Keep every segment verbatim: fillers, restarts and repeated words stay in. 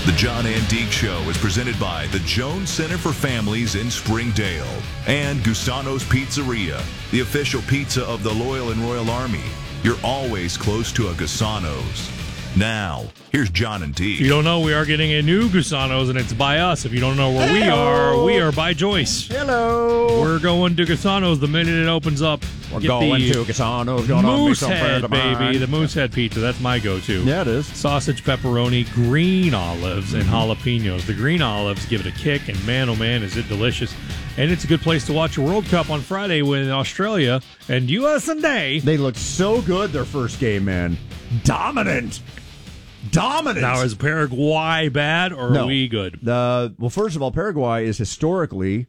The John Antique Show is presented by the Jones Center for Families in Springdale and Gusano's Pizzeria, the official pizza of the Loyal and Royal Army. You're always close to a Gusano's. Now, here's John and T. If you don't know, we are getting a new Gusano's, and it's by us. If you don't know where Hello. we are, we are by Joyce. Hello. We're going to Gusano's the minute it opens up. We're Get going to Gusano's. Going Moosehead, baby. The Moosehead pizza. That's my go-to. Yeah, it is. Sausage, pepperoni, green olives, and mm-hmm. jalapenos. The green olives give it a kick, and man, oh man, is it delicious. And it's a good place to watch a World Cup on Friday with Australia and U S A. They looked so good their first game, man. Dominant. Dominant. Now, is Paraguay bad, or no. are we good? Uh, well, first of all, Paraguay is historically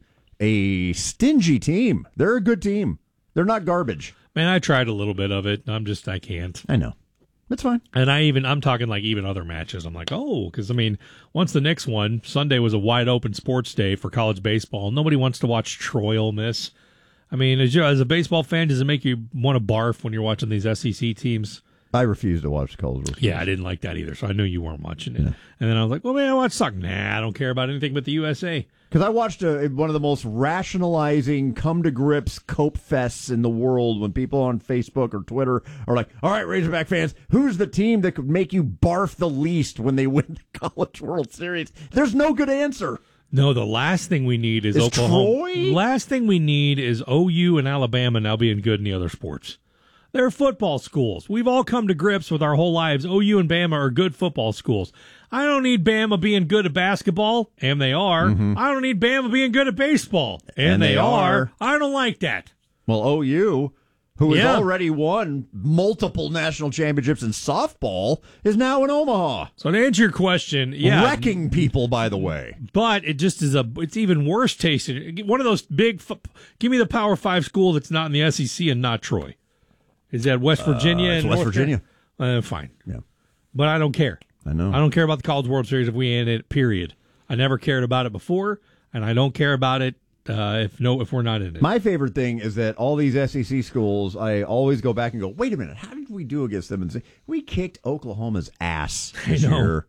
a stingy team. They're a good team. They're not garbage. Man, I tried a little bit of it. I'm just, I can't. I know. That's fine. And I even, I'm talking like even other matches. I'm like, oh, because, I mean, once the Knicks won, Sunday was a wide open sports day for college baseball. Nobody wants to watch Troy Ole Miss. I mean, as, you, as a baseball fan, does it make you want to barf when you're watching these S E C teams? I refuse to watch college baseball. Yeah, I didn't like that either, so I knew you weren't watching it. Yeah. And then I was like, well, man, I watch soccer. Nah, I don't care about anything but the U S A. Because I watched a, one of the most rationalizing, come-to-grips cope fests in the world when people on Facebook or Twitter are like, all right, Razorback fans, who's the team that could make you barf the least when they win the College World Series? There's no good answer. No, the last thing we need is, is Oklahoma. Troy? Last thing we need is O U and Alabama now being good in the other sports. They're football schools. We've all come to grips with our whole lives. O U and Bama are good football schools. I don't need Bama being good at basketball, and they are. Mm-hmm. I don't need Bama being good at baseball, and, and they, they are. are. I don't like that. Well, O U, who has yeah. already won multiple national championships in softball, is now in Omaha. So to answer your question, yeah. Wrecking people, by the way. But it just is a, it's even worse tasting. One of those big, give me the Power Five school that's not in the S E C and not Troy. Is that West Virginia? Uh, it's and West North Virginia. Uh, fine. Yeah. But I don't care. I know. I don't care about the College World Series if we end it, period. I never cared about it before, and I don't care about it uh, if no if we're not in it. My favorite thing is that all these S E C schools, I always go back and go, wait a minute, how did we do against them? And say, we kicked Oklahoma's ass this I know. year.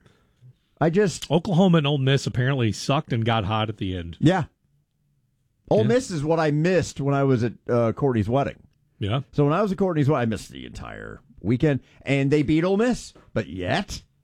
I just... Oklahoma and Ole Miss apparently sucked and got hot at the end. Yeah. Ole yeah. Miss is what I missed when I was at uh, Courtney's wedding. Yeah. So when I was at Courtney's wedding, I missed the entire weekend, and they beat Ole Miss. But yet,